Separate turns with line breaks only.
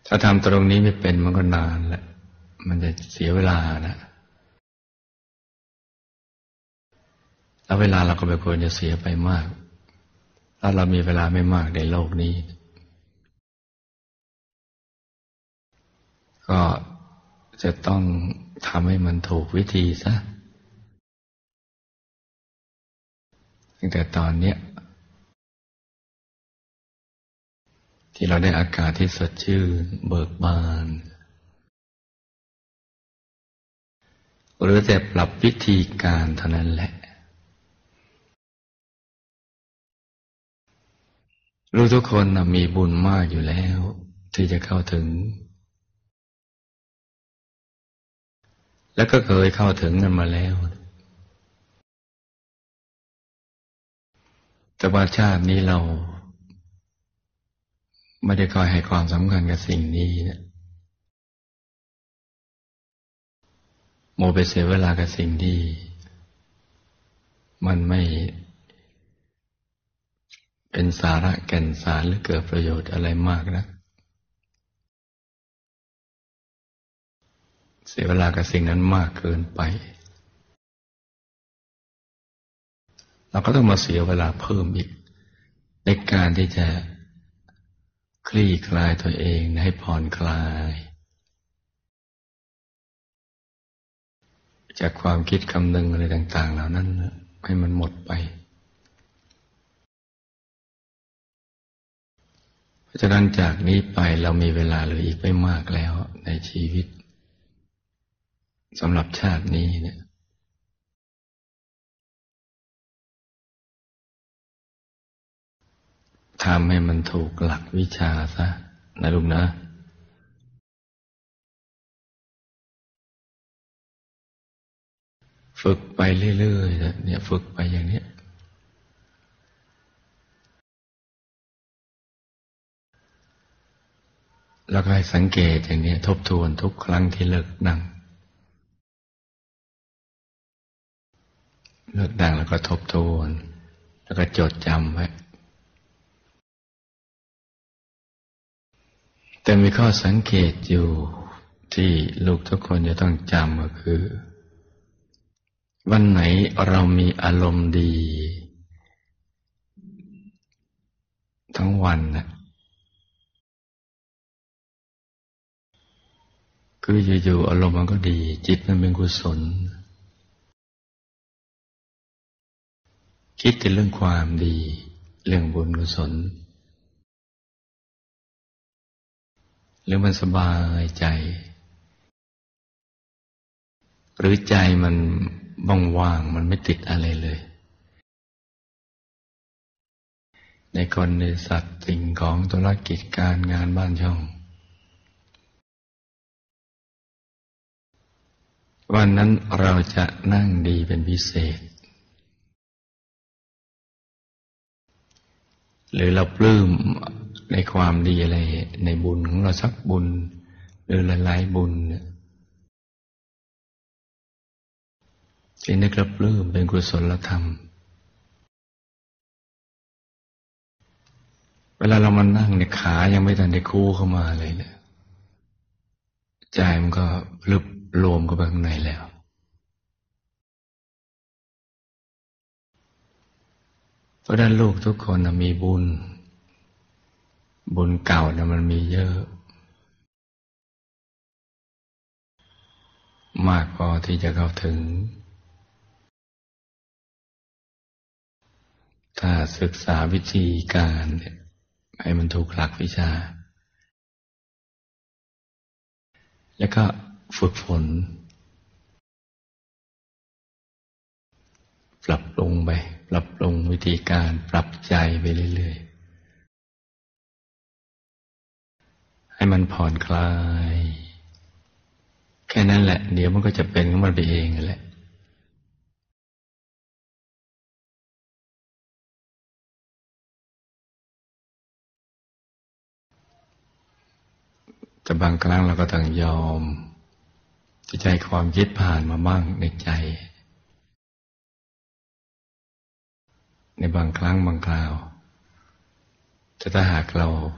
ถ้าทำตรงนี้ไม่เป็นมันก็นานแหละมันจะเสียเวลานะแล้วเวลาเราก็ไม่ควรจะเสียไปมากถ้าเรามีเวลาไม่มากในโลกนี้ก็จะต้องทำให้มันถูกวิธีซะตั้งแต่ตอนเนี้ยที่เราได้อากาศที่สดชื่นเบิกบานหรือแต่ปรับวิธีการเท่านั้นแหละรู้ทุกคนมีบุญมากอยู่แล้วที่จะเข้าถึงแล้วก็เคยเข้าถึงกันมาแล้วแต่ว่าชาตินี้เราไม่ได้คอยให้ความสำคัญกับสิ่งนี้นะโมไปเสียเวลากับสิ่งที่มันไม่เป็นสาระแก่นสารหรือเกิดประโยชน์อะไรมากนะเสียเวลากับสิ่งนั้นมากเกินไปเราก็ต้องมาเสียเวลาเพิ่มอีกในการที่จะคลี่คลายตัวเองให้ผ่อนคลายจากความคิดคำนึงอะไรต่างๆเหล่านั้นให้มันหมดไปเพราะฉะนั้นจากนี้ไปเรามีเวลาเหลืออีกไม่มากแล้วในชีวิตสำหรับชาตินี้เนี่ยทำให้มันถูกหลักวิชาซะนะลูกนะฝึกไปเรื่อยๆเนี่ยฝึกไปอย่างนี้แล้วก็ให้สังเกตอย่างนี้ทบทวนทุกครั้งที่เลิกนั่งแล้วก็ทบทวนแล้วก็จดจำไว้แต่มีข้อสังเกตอยู่ที่ลูกทุกคนจะต้องจำก็คือวันไหนเรามีอารมณ์ดีทั้งวันนะคืออยู่ๆอารมณ์มันก็ดีจิตมันเป็นกุศลคิดแต่เรื่องความดีเรื่องบุญกุศลหรือมันสบายใจหรือใจมันว่างๆมันไม่ติดอะไรเลยในคนในสัตว์สิ่งของธุรกิจการงานบ้านช่องวันนั้นเราจะนั่งดีเป็นพิเศษหรือเราปลื้มในความดีอะไรในบุญของเราสักบุญหรือหลายๆบุญที่นึกและปลื้มเป็นกุศลธรรมเวลาเรามานั่งเนี่ยขายังไม่ทันได้คู่เข้ามาเลยเนี่ยใจมันก็ลึบรวมเข้าไปข้างในแล้วเพราะฉะนั้นลูกทุกคนมีบุญเก่านะมันมีเยอะมากพอที่จะเข้าถึงถ้าศึกษาวิธีการให้มันถูกหลักวิชาแล้วก็ฝึกฝนปรับปรุงไปปรับปรุงวิธีการปรับใจไปเรื่อยๆให้มันผ่อนคลายแค่นั้นแหละเดี๋ยวมันก็จะเป็นของมันไปเองแหละแต่บางครั้งเราก็ต้องยอมที่ใจความคิดผ่านมาบ้างในใจในบางครั้งบางคราวแต่ถ้าหากเรา